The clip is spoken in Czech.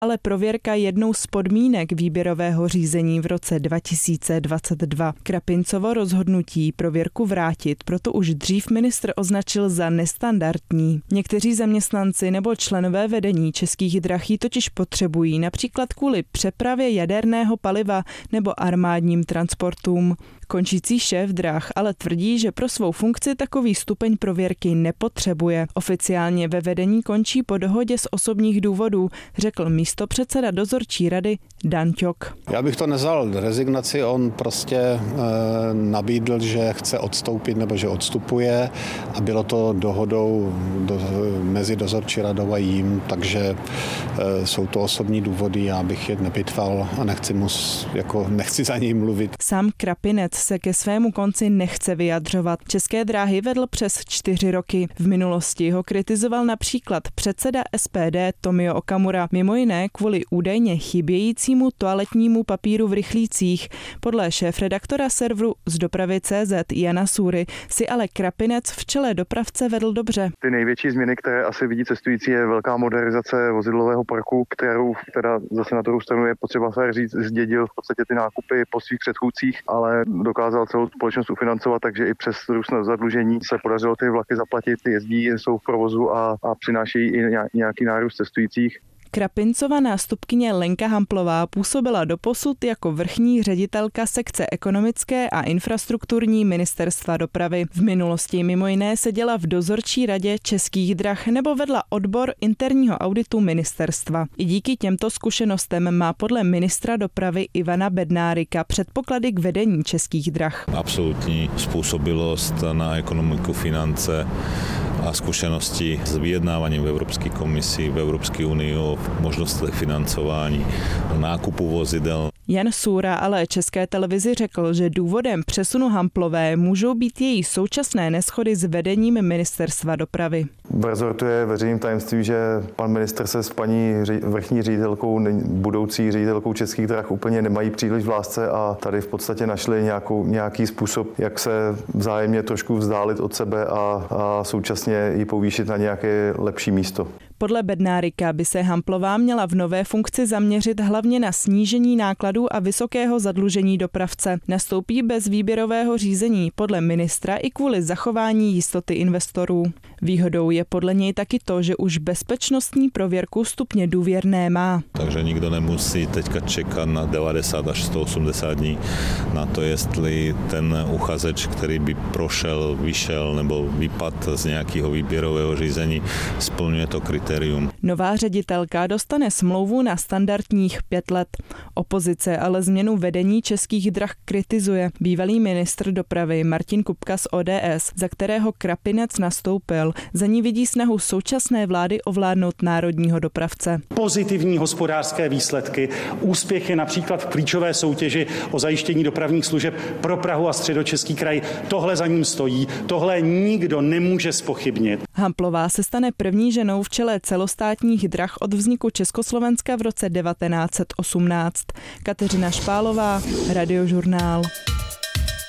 ale prověrka jednou z podmínek výběrového řízení v roce 2022. Krapincovo rozhodnutí prověrku vrátit proto už dřív ministr označil za nestandardní. Někteří zaměstnanci nebo členové vedení Českých drah ji totiž potřebují, například kvůli přepravě jaderného paliva nebo armádním transportům. Končící šéf drah ale tvrdí, že pro svou funkci takový stupeň prověrky nepotřebuje. Oficiálně ve vedení končí po dohodě z osobních důvodů, řekl místopředseda dozorčí rady Dan Ťok. Já bych to nezval rezignaci, on prostě nabídl, že chce odstoupit nebo že odstupuje a bylo to dohodou mezi dozorčí radou a jím, takže jsou to osobní důvody, já bych je nepitval a nechci za něj mluvit. Sám Krapinec se ke svému konci nechce vyjadřovat. České dráhy vedl přes 4 roky. V minulosti ho kritizoval například předseda SPD Tomio Okamura, mimo jiné kvůli údajně chybějícímu toaletnímu papíru v rychlících. Podle šéfredaktora serveru z dopravy.cz Jana Sůry si ale Krapinec v čele dopravce vedl dobře. Ty největší změny, které asi vidí cestující, je velká modernizace vozidlového parku, kterou teda zase na druhou stranu je potřeba říct, zdědil v podstatě ty nákupy po svých předchůdcích, ale dokázal celou společnost ufinancovat, takže i přes růst zadlužení se podařilo ty vlaky zaplatit, jezdí, jsou v provozu a přinášejí i nějaký nárůst cestujících. Krapincova nástupkyně Lenka Hamplová působila doposud jako vrchní ředitelka sekce ekonomické a infrastrukturní ministerstva dopravy. V minulosti mimo jiné seděla v dozorčí radě Českých drah nebo vedla odbor interního auditu ministerstva. I díky těmto zkušenostem má podle ministra dopravy Ivana Bednárika předpoklady k vedení Českých drah. Absolutní způsobilost na ekonomiku, finance a zkušenosti s vyjednáváním v Evropské komisi, v Evropské unii o možnostech financování, nákupu vozidel. Jan Sůra ale České televizi řekl, že důvodem přesunu Hamplové můžou být její současné neshody s vedením ministerstva dopravy. V rezortu je veřejným tajemství, že pan ministr se s paní vrchní ředitelkou, budoucí ředitelkou Českých drah úplně nemají příliš v lásce a tady v podstatě našli nějaký způsob, jak se vzájemně trošku vzdálit od sebe a současně ji povýšit na nějaké lepší místo. Podle Bednárika by se Hamplová měla v nové funkci zaměřit hlavně na snížení nákladů a vysokého zadlužení dopravce. Nastoupí bez výběrového řízení podle ministra i kvůli zachování jistoty investorů. Výhodou je podle něj taky to, že už bezpečnostní prověrku stupně důvěrné má. Takže nikdo nemusí teďka čekat na 90 až 180 dní na to, jestli ten uchazeč, který by prošel, vyšel nebo vypadl z nějakého výběrového řízení, splňuje to kritérium. Nová ředitelka dostane smlouvu na standardních 5 let. Opozice ale změnu vedení Českých drah kritizuje. Bývalý ministr dopravy Martin Kupka z ODS, za kterého Krapinec nastoupil, za ní vidí snahu současné vlády ovládnout národního dopravce. Pozitivní hospodářské výsledky, úspěchy například v klíčové soutěži o zajištění dopravních služeb pro Prahu a Středočeský kraj, tohle za ním stojí, tohle nikdo nemůže zpochybnit. Hamplová se stane první ženou v čele celostátních drah od vzniku Československa v roce 1918. Kateřina Špálová, Radiožurnál.